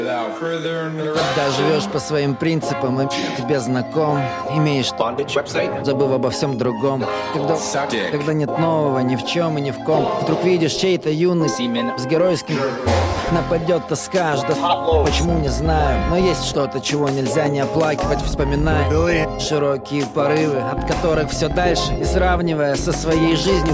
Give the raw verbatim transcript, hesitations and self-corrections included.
Когда живешь по своим принципам и тебе знаком, имеешь забыв обо всем другом. Когда, когда нет нового ни в чем и ни в ком, вдруг видишь чей-то юность с геройским нападет тоска, ждет. Почему, не знаю, но есть что-то, чего нельзя не оплакивать, вспоминая широкие порывы, от которых все дальше, и сравнивая со своей жизнью.